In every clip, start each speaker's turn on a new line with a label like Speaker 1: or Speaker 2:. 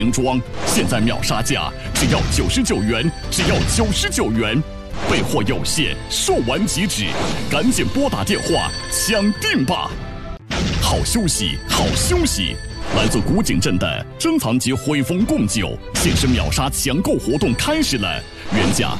Speaker 1: 瓶装，现在秒杀价只要99元，只要99元。备货有限，售完即止，赶紧拨打电话抢订吧！好休息，好休息！来自古井镇的珍藏级汇丰贡酒限时秒杀抢购活动开始了，原价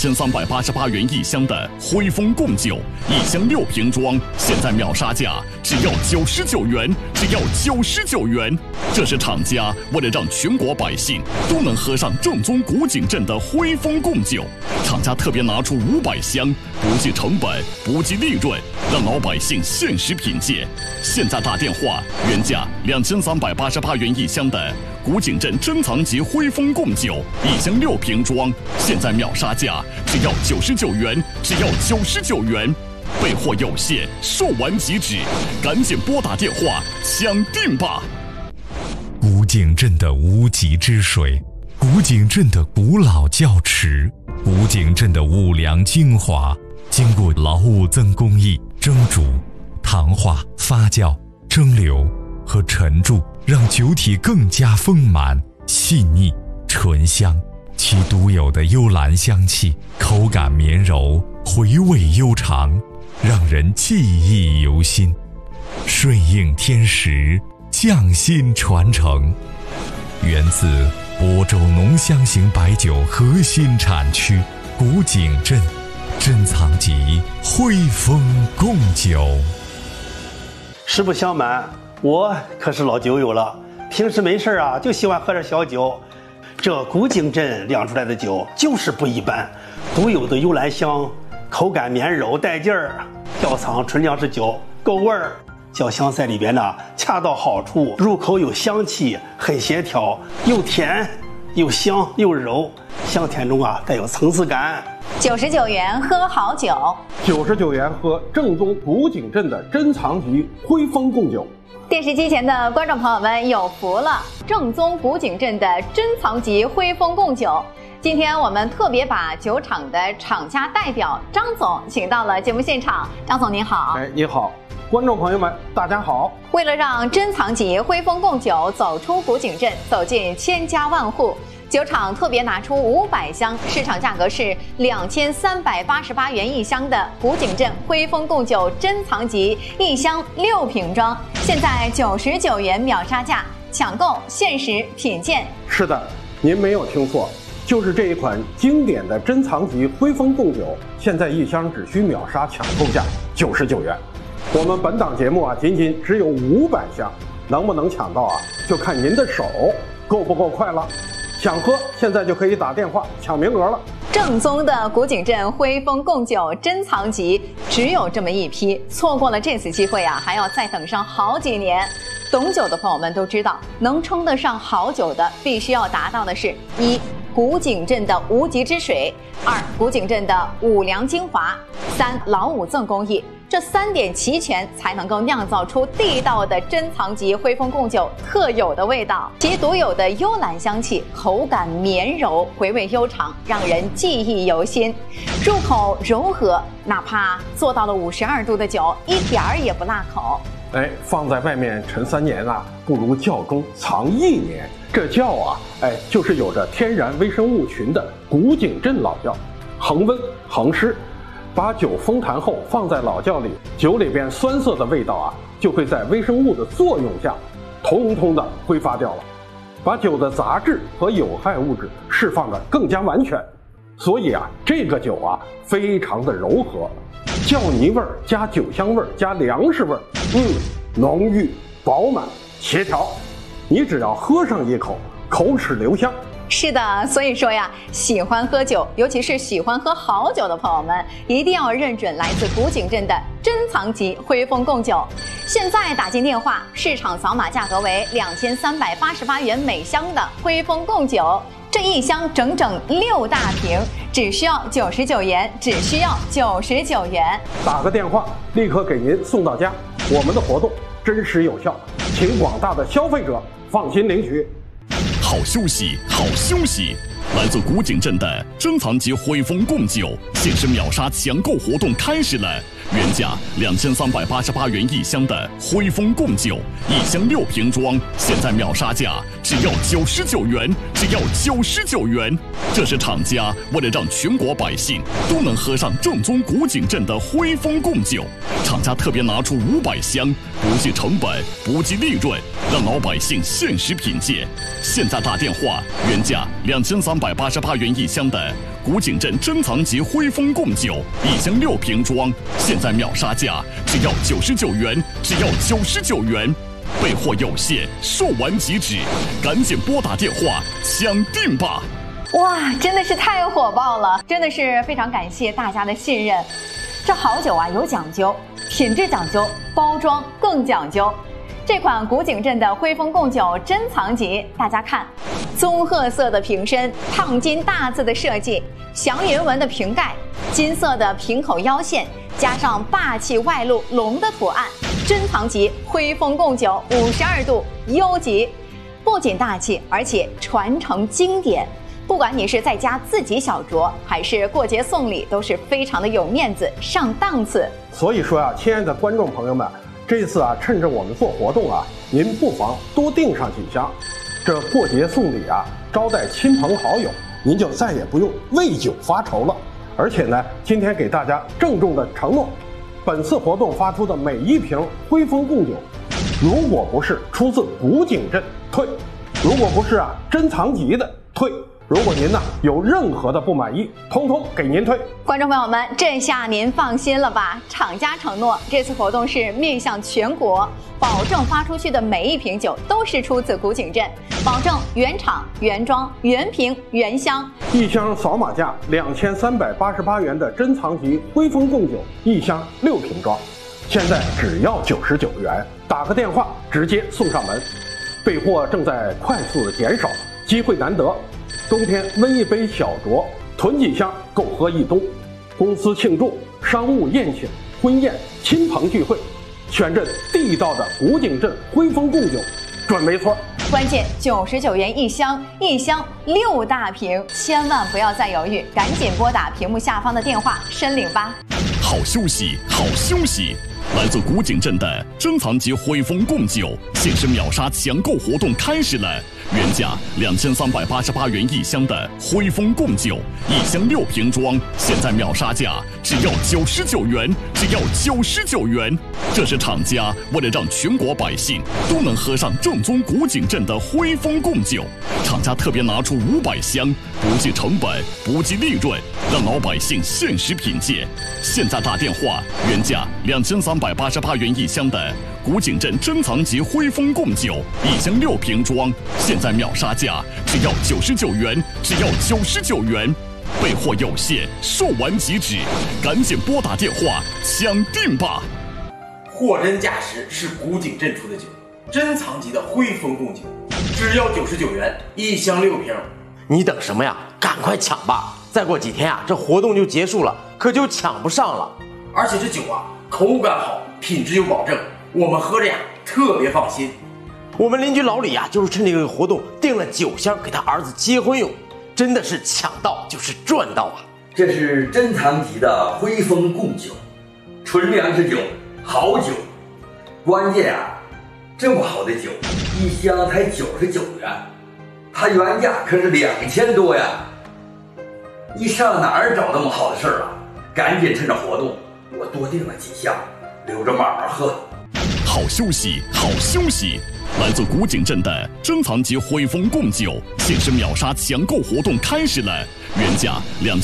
Speaker 1: 2388元一箱的汇丰贡酒，1箱6瓶装，现在秒杀价只要99元，只要99元。这是厂家为了让全国百姓都能喝上正宗古井镇的汇丰贡酒，厂家特别拿出500箱，不计成本，不计利润，让老百姓限时品鉴。现在打电话，原价2388元一箱的古井镇珍藏级汇丰贡酒，1箱6瓶装，现在秒杀价只要99元，只要99元。备货有限，售完即止，赶紧拨打电话抢订吧！
Speaker 2: 古井镇的无极之水，古井镇的古老窖池，古井镇的五粮精华，经过劳务增工艺蒸煮、糖化、发酵、蒸馏和沉铸，让酒体更加丰满、细腻、醇香。其独有的幽兰香气，口感绵柔，回味悠长，让人记忆犹新。顺应天时，匠心传承，源自亳州浓香型白酒核心产区古井镇珍藏级汇丰贡酒。
Speaker 3: 实不相瞒，我可是老酒友了，平时没事啊就喜欢喝点小酒。这古井镇酿出来的酒就是不一般，独有的幽兰香，口感绵柔带劲儿，窖藏纯粮食酒够味儿，酱香在里边呢恰到好处，入口有香气，很协调，又甜又香又柔，香甜中啊带有层次感。
Speaker 4: 99元喝好酒
Speaker 5: ，99元喝正宗古井镇的珍藏级汇丰贡酒。
Speaker 4: 电视机前的观众朋友们有福了，正宗古井镇的珍藏级汇丰贡酒。今天我们特别把酒厂的厂家代表张总请到了节目现场。张总您好。
Speaker 5: 你好，观众朋友们大家好。
Speaker 4: 为了让珍藏级汇丰贡酒走出古井镇，走进千家万户，酒厂特别拿出500箱，市场价格是2388元一箱的古井镇汇丰贡酒珍藏级1箱6瓶装，现在99元秒杀价，抢购限时品鉴。
Speaker 5: 是的，您没有听错，就是这一款经典的珍藏级汇丰贡酒，现在1箱只需秒杀抢购价99元。我们本档节目啊，仅仅只有500箱，能不能抢到啊，就看您的手够不够快了。想喝，现在就可以打电话抢名额了。
Speaker 4: 正宗的古井镇汇丰贡酒珍藏级只有这么一批，错过了这次机会啊，还要再等上好几年。懂酒的朋友们都知道，能称得上好酒的，必须要达到的是：1. 古井镇的无极之水；2. 古井镇的五粮精华；3. 老五赠工艺。这3点齐全，才能够酿造出地道的珍藏级汇丰贡酒特有的味道。其独有的幽兰香气，口感绵柔，回味悠长，让人记忆犹新。入口柔和，哪怕做到了52度的酒，一点儿也不辣口。
Speaker 5: 放在外面陈3年啊，不如窖中藏1年。这窖啊，就是有着天然微生物群的古井镇老窖，恒温恒湿。把酒封坛后放在老窖里，酒里边酸涩的味道啊，就会在微生物的作用下，通通的挥发掉了，把酒的杂质和有害物质释放的更加完全。所以啊，这个酒啊，非常的柔和，窖泥味儿加酒香味儿加粮食味儿，浓郁饱满协调。你只要喝上一口，口齿留香。
Speaker 4: 是的，所以说呀，喜欢喝酒，尤其是喜欢喝好酒的朋友们，一定要认准来自古井镇的珍藏级汇丰贡酒。现在打进电话，市场扫码价格为2388元每箱的汇丰贡酒，这1箱整整6大瓶，只需要99元，只需要99元。
Speaker 5: 打个电话，立刻给您送到家。我们的活动真实有效，请广大的消费者放心领取。
Speaker 1: 好休息，好休息！来自古井镇的珍藏级汇丰贡酒限时秒杀抢购活动开始了， 原价2388元一箱的辉丰贡酒，1箱6瓶装，现在秒杀价只要99元，只要99元。这是厂家为了让全国百姓都能喝上正宗古井镇的辉丰贡酒，厂家特别拿出500箱，不计成本，不计利润，让老百姓限时品鉴。现在打电话，原价2388元一箱的古井镇珍藏级辉丰贡酒，1箱6瓶装，现在秒杀价只要99元，只要99元。备货有限，售完即止，赶紧拨打电话抢订吧！
Speaker 4: 哇，真的是太火爆了，真的是非常感谢大家的信任。这好酒啊有讲究，品质讲究，包装更讲究。这款古井镇的辉丰贡酒珍藏级，大家看，棕褐色的瓶身，烫金大字的设计，祥云纹的瓶盖，金色的瓶口腰线，加上霸气外露龙的图案，珍藏级辉丰贡酒52度优级，不仅大气，而且传承经典。不管你是在家自己小酌，还是过节送礼，都是非常的有面子，上档次。
Speaker 5: 所以说啊，亲爱的观众朋友们，这次啊，趁着我们做活动啊，您不妨多订上几箱。这过节送礼啊，招待亲朋好友，您就再也不用为酒发愁了。而且呢，今天给大家郑重的承诺，本次活动发出的每1瓶辉丰贡酒，如果不是出自古井镇退，如果不是啊珍藏级的退。如果您呢有任何的不满意，通通给您退。
Speaker 4: 观众朋友们，这下您放心了吧？厂家承诺，这次活动是面向全国，保证发出去的每1瓶酒都是出自古井镇，保证原厂、原装、原瓶、原箱。
Speaker 5: 1箱扫码价2388元的珍藏级辉丰贡酒，1箱6瓶装，现在只要99元，打个电话直接送上门。备货正在快速的减少，机会难得。冬天温一杯小酌，囤几箱够喝1冬。公司庆祝、商务宴请、婚宴、亲朋聚会，选这地道的古井镇辉丰贡酒，准没错。
Speaker 4: 关键99元1箱，1箱6大瓶，千万不要再犹豫，赶紧拨打屏幕下方的电话申领吧。
Speaker 1: 好休息，好休息！来自古井镇的珍藏级辉丰贡酒限时秒杀抢购活动开始了。原价2388元1箱的辉丰贡酒，1箱6瓶装，现在秒杀价只要99元，只要99元。这是厂家为了让全国百姓都能喝上正宗古井镇的辉丰贡酒，厂家特别拿出500箱，不计成本，不计利润，让老百姓限时品鉴。现在打电话，原价2388元1箱的古井镇珍藏级辉丰贡酒，1箱6瓶装，现在秒杀价只要99元，只要99元。备货有限，售完即止，赶紧拨打电话抢订吧！
Speaker 6: 货真价实是古井镇出的酒，珍藏级的辉丰贡酒，只要99元，1箱6瓶。
Speaker 7: 你等什么呀？赶快抢吧！再过几天啊，这活动就结束了，可就抢不上了。
Speaker 6: 而且这酒啊，口感好，品质有保证，我们喝着呀特别放心。
Speaker 7: 我们邻居老李啊，就是趁这个活动订了9箱给他儿子结婚用，真的是抢到就是赚到啊！
Speaker 8: 这是珍藏级的辉丰贡酒，纯粮食酒，好酒。关键啊，这么好的酒，1箱才99元，它原价可是2000多呀！你上哪儿找那么好的事儿啊？赶紧趁着活动，我多订了几箱，留着慢慢喝。
Speaker 1: 好休息，好休息！来自古井镇的珍藏级辉丰贡酒限时秒杀抢购活动开始了。原价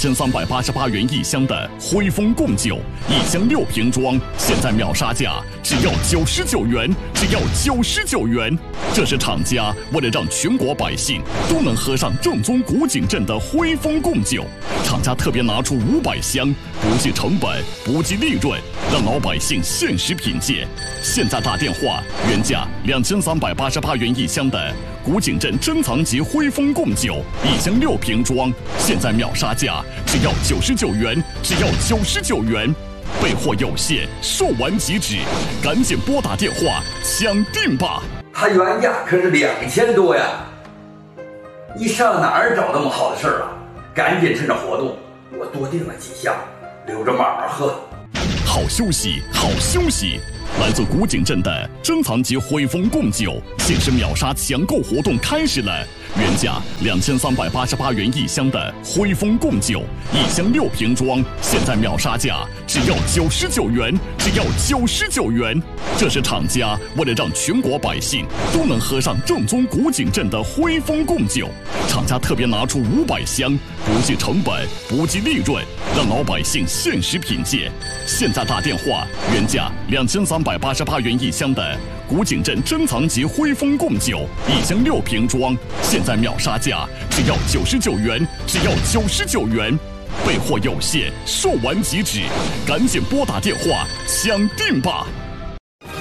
Speaker 1: 2388元1箱的辉丰贡酒，1箱6瓶装，现在秒杀价只要99元，只要99元。这是厂家为了让全国百姓都能喝上正宗古井镇的辉丰贡酒，厂家特别拿出500箱，不计成本，不计利润，让老百姓限时品鉴。现在打电话，原价2388元1箱的古井镇珍藏级辉丰贡酒，1箱6瓶装，现在秒杀价只要99元，只要99元。备货有限，售完即止，赶紧拨打电话抢订吧！
Speaker 8: 它原价可是2000多呀！你上哪儿找那么好的事儿啊？赶紧趁着活动，我多订了几箱，留着慢慢喝。
Speaker 1: 好休息，好休息！来自古井镇的珍藏级汇丰贡酒限时秒杀抢购活动开始了，原价2388元一箱的汇丰贡酒，1箱6瓶装，现在秒杀价只要99元，只要99元。这是厂家为了让全国百姓都能喝上正宗古井镇的汇丰贡酒，厂家特别拿出500箱，不计成本，不计利润，让老百姓限时品鉴。现在打电话，原价2388元一箱的古井镇珍藏级汇丰贡酒，1箱6瓶装，现在秒杀价只要99元，只要99元。备货有限，售完即止，赶紧拨打电话抢订吧！